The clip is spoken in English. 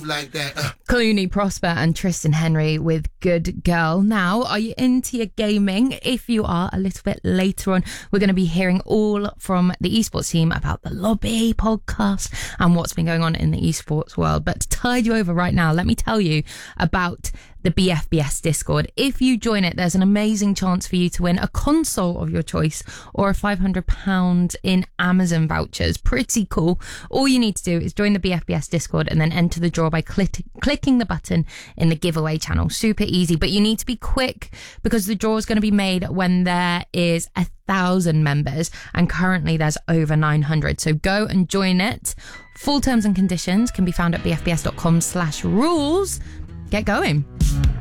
like that. Clooney Prosper and Tristan Henry with Good Girl. Now, are you into your gaming? If you are, a little bit later on, we're going to be hearing all from the esports team about the Lobby podcast and what's been going on in the esports world. But to tide you over right now, let me tell you about the BFBS Discord. If you join it, there's an amazing chance for you to win a console of your choice or a £500 in Amazon vouchers. Pretty cool. All you need to do is join the BFBS Discord and then enter the draw by clicking the button in the giveaway channel. Super easy, but you need to be quick because the draw is going to be made when there is 1,000 members, and currently there's over 900. So go and join it. Full terms and conditions can be found at bfbs.com/rules. Get going.